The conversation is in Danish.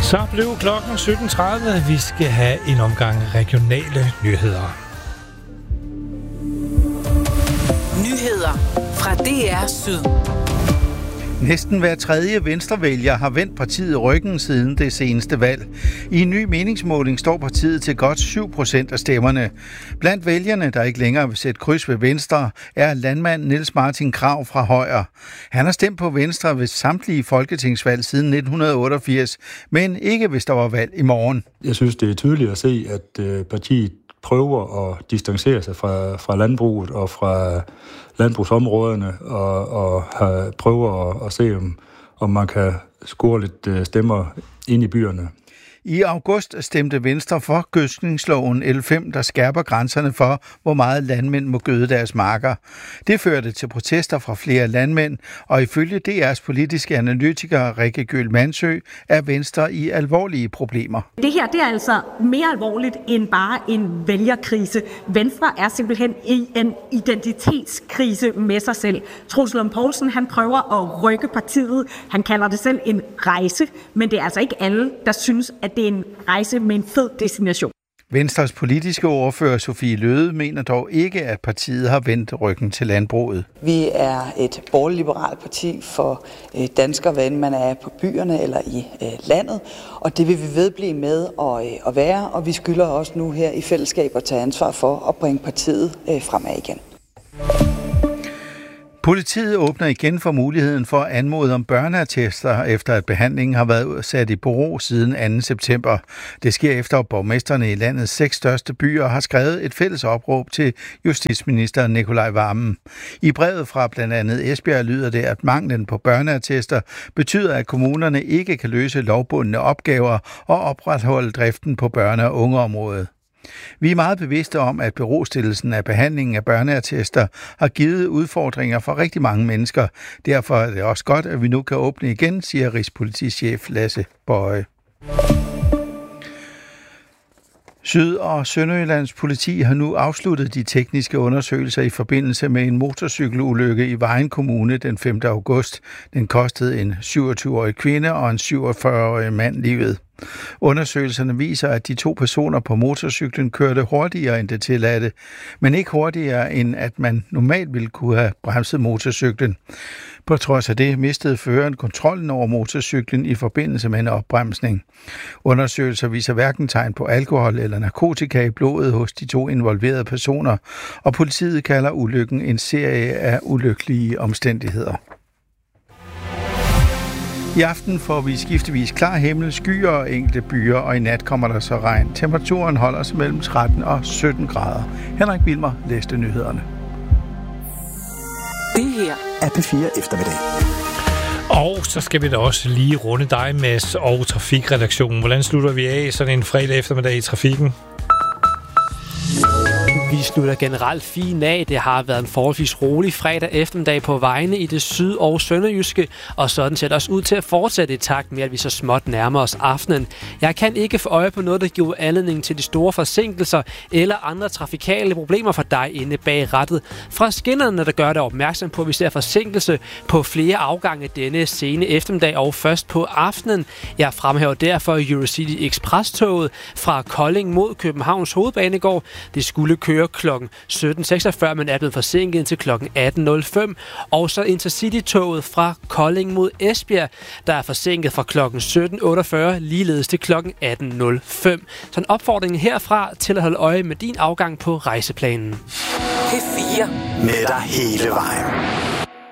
Så blev klokken 17.30. Vi skal have en omgang regionale nyheder. Nyheder fra DR Syd. Næsten hver tredje venstrevælger har vendt partiet ryggen siden det seneste valg. I en ny meningsmåling står partiet til godt 7% af stemmerne. Blandt vælgerne, der ikke længere vil sætte kryds ved Venstre, er landmand Niels Martin Krag fra Højer. Han har stemt på Venstre ved samtlige folketingsvalg siden 1988, men ikke hvis der var valg i morgen. Jeg synes, det er tydeligt at se, at partiet prøver at distancere sig fra landbruget og fra landbrugsområderne og prøver at se, om man kan score lidt stemmer ind i byerne. I august stemte Venstre for gødskningsloven L5, der skærper grænserne for, hvor meget landmænd må gøde deres marker. Det førte til protester fra flere landmænd, og ifølge DR's politiske analytiker Rikke Gøhl Mansø er Venstre i alvorlige problemer. Det her det er altså mere alvorligt end bare en vælgerkrise. Venstre er simpelthen i en identitetskrise med sig selv. Troels Lund Poulsen, han prøver at rykke partiet. Han kalder det selv en rejse, men det er altså ikke alle, der synes, at det er en rejse med en fed destination. Venstres politiske ordfører Sofie Løhde mener dog ikke, at partiet har vendt ryggen til landbruget. Vi er et borgerliberalt parti for danskere, hvad man er på byerne eller i landet, og det vil vi vedblive med at være, og vi skylder også nu her i fællesskab at tage ansvar for at bringe partiet fremad igen. Politiet åbner igen for muligheden for at anmode om børneattester, efter at behandlingen har været sat i bero siden 2. september. Det sker efter, at borgmesterne i landets 6 største byer har skrevet et fælles opråb til justitsminister Nicolai Wammen. I brevet fra blandt andet Esbjerg lyder det, at manglen på børneattester betyder, at kommunerne ikke kan løse lovbundne opgaver og opretholde driften på børne- og ungeområdet. Vi er meget bevidste om, at berostillelsen af behandlingen af børneattester har givet udfordringer for rigtig mange mennesker. Derfor er det også godt, at vi nu kan åbne igen, siger Rigspolitichef Lasse Bøje. Syd- og Sønderjyllands politi har nu afsluttet de tekniske undersøgelser i forbindelse med en motorcykelulykke i Vejen Kommune den 5. august. Den kostede en 27-årig kvinde og en 47-årig mand livet. Undersøgelserne viser, at de 2 personer på motorcyklen kørte hurtigere end det tilladte, men ikke hurtigere end at man normalt ville kunne have bremset motorcyklen. På trods af det mistede føreren kontrollen over motorcyklen i forbindelse med en opbremsning. Undersøgelser viser hverken tegn på alkohol eller narkotika i blodet hos de 2 involverede personer, og politiet kalder ulykken en serie af ulykkelige omstændigheder. I aften får vi skiftevis klar himmel, skyer og enkelte byer, og i nat kommer der så regn. Temperaturen holder sig mellem 13 og 17 grader. Henrik Wilmer læste nyhederne. Det her er P4 Eftermiddag. Og så skal vi da også lige runde dig, Mads, og trafikredaktionen. Hvordan slutter vi af sådan en fredag eftermiddag i trafikken? Vi slutter generelt fint af. Det har været en forholdsvis rolig fredag eftermiddag på vejene i det syd- og sønderjyske, og sådan ser det også ud til at fortsætte i takt med, at vi så småt nærmer os aftenen. Jeg kan ikke få øje på noget, der giver anledning til de store forsinkelser eller andre trafikale problemer for dig inde bag rattet. Fra skinnerne, der gør dig opmærksom på, at vi ser forsinkelse på flere afgange denne sene eftermiddag og først på aftenen. Jeg fremhæver derfor Eurocity Express-toget fra Kolding mod Københavns Hovedbanegård. Det skulle køre kl. 17.46, men er blevet forsinket til kl. 18.05. Og så Intercity-toget fra Kolding mod Esbjerg, der er forsinket fra kl. 17.48, ligeledes til kl. 18.05. Så en opfordring herfra til at holde øje med din afgang på rejseplanen. P4 med dig hele vejen.